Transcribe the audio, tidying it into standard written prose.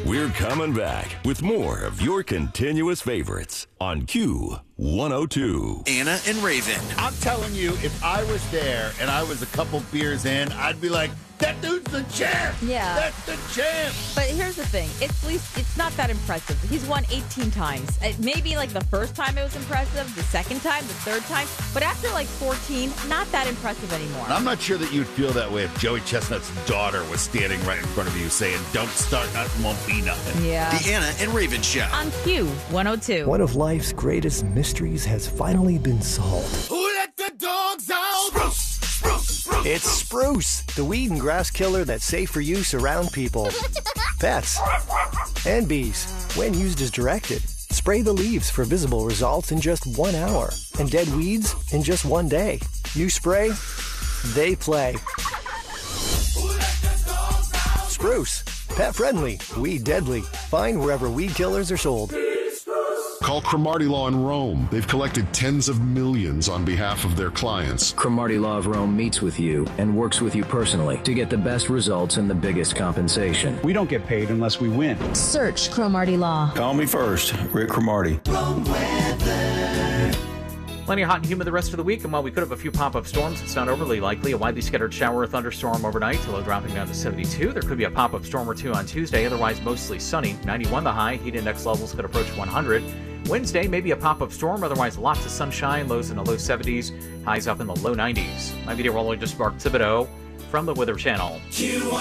We're coming back with more of your continuous favorites on Q102. Anna and Raven. I'm telling you, if I was there and I was a couple beers in, I'd be like, that dude's the champ. Yeah. That's the champ. But here's the thing. It's not that impressive. He's won 18 times. Maybe like the first time it was impressive, the second time, the third time. But after like 14, not that impressive anymore. I'm not sure that you'd feel that way if Joey Chestnut's daughter was standing right in front of you saying, don't start, nothing won't be nothing. Yeah. The Anna and Raven Show. On Q102. One of life's greatest mysteries has finally been solved. Who let the dogs out? It's Spruce, the weed and grass killer that's safe for use around people, pets, and bees. When used as directed, spray the leaves for visible results in just 1 hour and dead weeds in just 1 day. You spray, they play. Spruce, pet friendly, weed deadly. Find wherever weed killers are sold. Call Cromartie Law in Rome. They've collected tens of millions on behalf of their clients. Cromartie Law of Rome meets with you and works with you personally to get the best results and the biggest compensation. We don't get paid unless we win. Search Cromartie Law. Call me first, Rick Cromartie. Plenty of hot and humid the rest of the week, and while we could have a few pop-up storms, it's not overly likely. A widely scattered shower or thunderstorm overnight, the low dropping down to 72. There could be a pop-up storm or two on Tuesday, otherwise mostly sunny. 91 the high, heat index levels could approach 100. Wednesday, maybe a pop-up storm, otherwise lots of sunshine, lows in the low 70s, highs up in the low 90s. I'm meteorologist Mark Thibodeau from the Weather Channel.